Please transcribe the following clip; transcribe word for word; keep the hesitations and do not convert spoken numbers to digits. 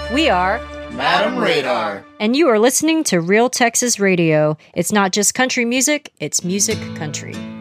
We are Madam Radar. And you are listening to Real Texas Radio. It's not just country music, it's music country.